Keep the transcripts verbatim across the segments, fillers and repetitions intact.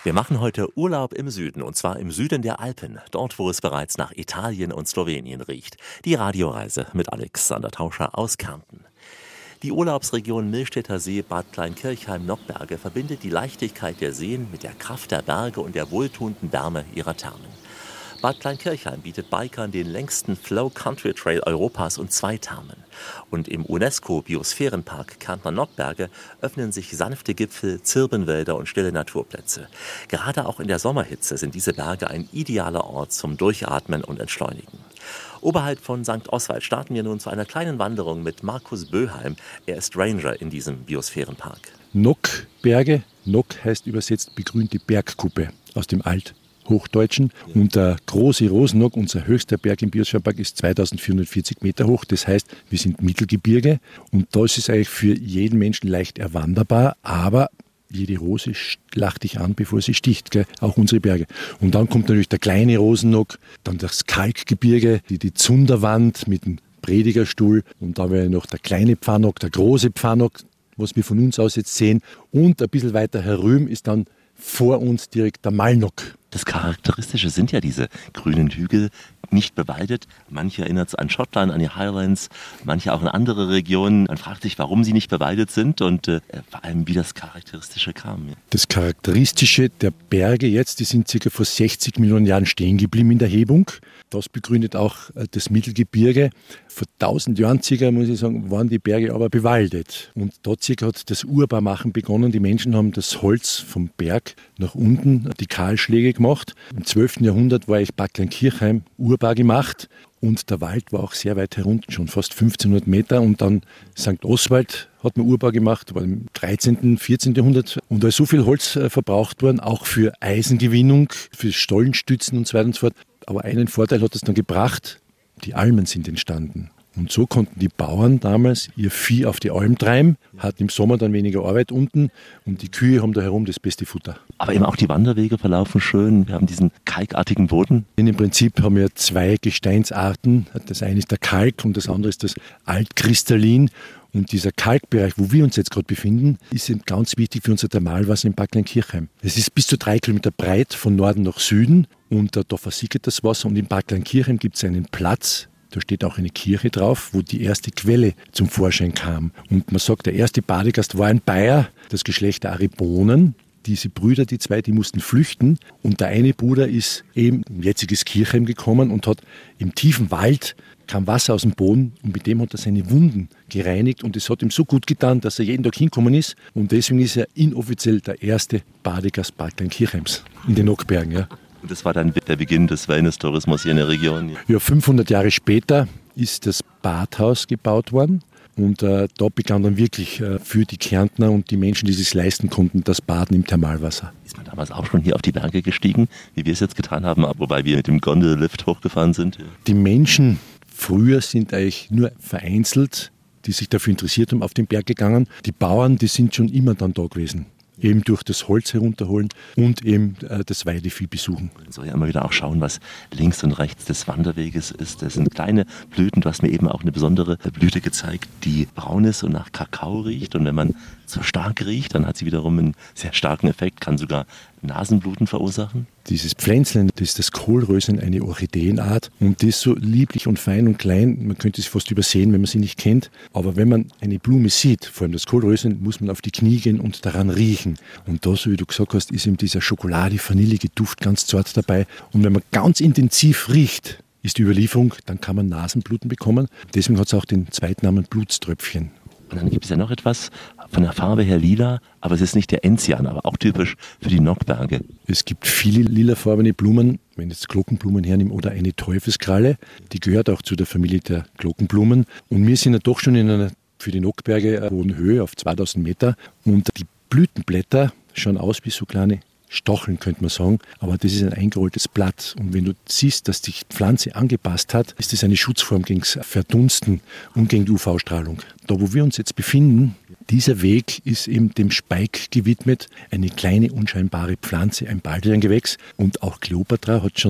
Wir machen heute Urlaub im Süden, und zwar im Süden der Alpen, dort wo es bereits nach Italien und Slowenien riecht. Die Radioreise mit Alexander Tauscher aus Kärnten. Die Urlaubsregion Millstätter See, Bad Kleinkirchheim-Nockberge verbindet die Leichtigkeit der Seen mit der Kraft der Berge und der wohltuenden Wärme ihrer Thermen. Bad Kleinkirchheim bietet Bikern den längsten Flow Country Trail Europas und zwei Thermen. Und im UNESCO-Biosphärenpark Kärntner Nockberge öffnen sich sanfte Gipfel, Zirbenwälder und stille Naturplätze. Gerade auch in der Sommerhitze sind diese Berge ein idealer Ort zum Durchatmen und Entschleunigen. Oberhalb von Sankt Oswald starten wir nun zu einer kleinen Wanderung mit Markus Böheim. Er ist Ranger in diesem Biosphärenpark. Nockberge, Nock heißt übersetzt begrünte Bergkuppe aus dem Althochdeutschen. Und der große Rosennock, unser höchster Berg im Biosphärenpark, ist zweitausendvierhundertvierzig Meter hoch. Das heißt, wir sind Mittelgebirge und das ist eigentlich für jeden Menschen leicht erwanderbar, aber jede Rose lacht dich an, bevor sie sticht, gell? Auch unsere Berge. Und dann kommt natürlich der kleine Rosennock, dann das Kalkgebirge, die, die Zunderwand mit dem Predigerstuhl und dann wäre noch der kleine Pfannock, der große Pfannock, was wir von uns aus jetzt sehen. Und ein bisschen weiter herüben ist dann vor uns direkt der Malnock. Das Charakteristische sind ja diese grünen Hügel, nicht bewaldet. Manche erinnert es an Schottland, an die Highlands, manche auch an andere Regionen. Man fragt sich, warum sie nicht bewaldet sind und äh, vor allem, wie das Charakteristische kam. Ja. Das Charakteristische der Berge jetzt, die sind ca. vor sechzig Millionen Jahren stehen geblieben in der Hebung. Das begründet auch äh, das Mittelgebirge. Vor tausend Jahren circa, muss ich sagen, waren die Berge aber bewaldet. Und dort circa hat das Urbarmachen begonnen. Die Menschen haben das Holz vom Berg nach unten, die Kahlschläge gemacht. Im zwölften Jahrhundert war ich Bad Kleinkirchheim urbar gemacht. Und der Wald war auch sehr weit herunter, schon fast fünfzehnhundert Meter. Und dann Sankt Oswald hat man urbar gemacht, war im dreizehnten, vierzehnten Jahrhundert. Und da ist so viel Holz äh, verbraucht worden, auch für Eisengewinnung, für Stollenstützen und so weiter und so fort. Aber einen Vorteil hat es dann gebracht, die Almen sind entstanden. Und so konnten die Bauern damals ihr Vieh auf die Alm treiben, hatten im Sommer dann weniger Arbeit unten und die Kühe haben da herum das beste Futter. Aber eben auch die Wanderwege verlaufen schön. Wir haben diesen kalkartigen Boden. In dem Prinzip haben wir zwei Gesteinsarten. Das eine ist der Kalk und das andere ist das Altkristallin. Und dieser Kalkbereich, wo wir uns jetzt gerade befinden, ist ganz wichtig für unser Thermalwasser in Bad Kleinkirchheim. Es ist bis zu drei Kilometer breit von Norden nach Süden und da, da versickert das Wasser. Und in Bad Kleinkirchheim gibt es einen Platz, da steht auch eine Kirche drauf, wo die erste Quelle zum Vorschein kam. Und man sagt, der erste Badegast war ein Bayer, das Geschlecht der Aribonen. Diese Brüder, die zwei, die mussten flüchten. Und der eine Bruder ist eben in jetziges Kirchheim gekommen und hat im tiefen Wald kam Wasser aus dem Boden und mit dem hat er seine Wunden gereinigt. Und es hat ihm so gut getan, dass er jeden Tag hingekommen ist. Und deswegen ist er inoffiziell der erste Badegast Bad Kleinkirchheims in den Nockbergen. Ja. Und das war dann der Beginn des Wellness-Tourismus hier in der Region. Ja, fünfhundert Jahre später ist das Badhaus gebaut worden. Und äh, da begann dann wirklich äh, für die Kärntner und die Menschen, die es sich leisten konnten, das Baden im Thermalwasser. Ist man damals auch schon hier auf die Berge gestiegen, wie wir es jetzt getan haben, wobei wir mit dem Gondellift hochgefahren sind? Die Menschen früher sind eigentlich nur vereinzelt, die sich dafür interessiert haben, auf den Berg gegangen. Die Bauern, die sind schon immer dann da gewesen. Eben durch das Holz herunterholen und eben äh, das Weidevieh besuchen. Man soll ja immer wieder auch schauen, was links und rechts des Wanderweges ist. Das sind kleine Blüten. Du hast mir eben auch eine besondere Blüte gezeigt, die braun ist und nach Kakao riecht. Und wenn man so stark riecht, dann hat sie wiederum einen sehr starken Effekt, kann sogar Nasenbluten verursachen. Dieses Pflänzlein, das ist das Kohlröschen, eine Orchideenart. Und die ist so lieblich und fein und klein, man könnte sie fast übersehen, wenn man sie nicht kennt. Aber wenn man eine Blume sieht, vor allem das Kohlröschen, muss man auf die Knie gehen und daran riechen. Und da, so wie du gesagt hast, ist eben dieser schokolade-vanillige Duft ganz zart dabei. Und wenn man ganz intensiv riecht, ist die Überlieferung, dann kann man Nasenbluten bekommen. Deswegen hat es auch den Zweitnamen Blutströpfchen. Und dann gibt es ja noch etwas, von der Farbe her lila, aber es ist nicht der Enzian, aber auch typisch für die Nockberge. Es gibt viele lilafarbene Blumen, wenn ich jetzt Glockenblumen hernehme oder eine Teufelskralle, die gehört auch zu der Familie der Glockenblumen. Und wir sind ja doch schon in einer, für die Nockberge, hohen Höhe auf zweitausend Meter und die Blütenblätter schauen aus wie so kleine Stacheln, könnte man sagen, aber das ist ein eingerolltes Blatt. Und wenn du siehst, dass die Pflanze angepasst hat, ist das eine Schutzform gegen das Verdunsten und gegen die U V-Strahlung. Da, wo wir uns jetzt befinden, dieser Weg ist eben dem Speik gewidmet, eine kleine, unscheinbare Pflanze, ein Baldriangewächs. Und auch Kleopatra hat schon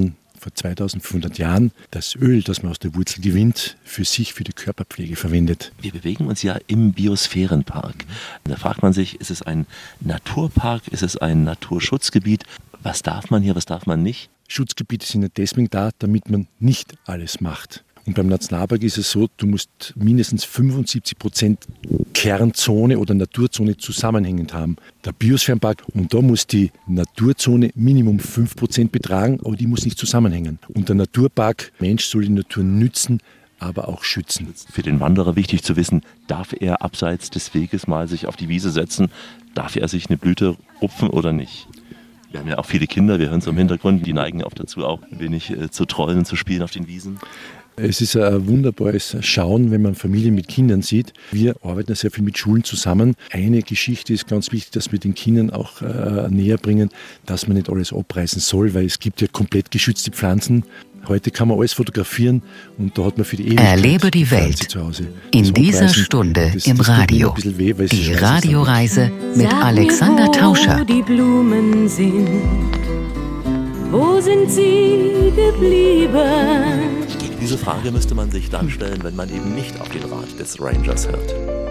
vor zweitausendfünfhundert Jahren das Öl, das man aus der Wurzel gewinnt, für sich, für die Körperpflege verwendet. Wir bewegen uns ja im Biosphärenpark. Da fragt man sich, ist es ein Naturpark, ist es ein Naturschutzgebiet? Was darf man hier, was darf man nicht? Schutzgebiete sind ja deswegen da, damit man nicht alles macht. Und beim Nationalpark ist es so, du musst mindestens fünfundsiebzig Prozent Kernzone oder Naturzone zusammenhängend haben. Der Biosphärenpark, und da muss die Naturzone Minimum fünf Prozent betragen, aber die muss nicht zusammenhängen. Und der Naturpark, Mensch soll die Natur nützen, aber auch schützen. Für den Wanderer wichtig zu wissen, darf er abseits des Weges mal sich auf die Wiese setzen, darf er sich eine Blüte rupfen oder nicht? Wir haben ja auch viele Kinder, wir hören es im Hintergrund, die neigen auch dazu, auch ein wenig äh, zu trollen und zu spielen auf den Wiesen. Es ist ein wunderbares Schauen, wenn man Familien mit Kindern sieht. Wir arbeiten ja sehr viel mit Schulen zusammen. Eine Geschichte ist ganz wichtig, dass wir den Kindern auch äh, näher bringen, dass man nicht alles abreißen soll, weil es gibt ja komplett geschützte Pflanzen. Heute kann man alles fotografieren und da hat man für die Ewigkeit Erlebe die Welt zu Hause. in Das dieser Abreißen, Stunde das, im das tut mir Radio. ein bisschen weh, weil es Die scheiße ist. Radioreise mit Sag Alexander mir, Tauscher. wo die Blumen sind, wo sind sie geblieben? Diese Frage müsste man sich dann stellen, wenn man eben nicht auf den Rat des Rangers hört.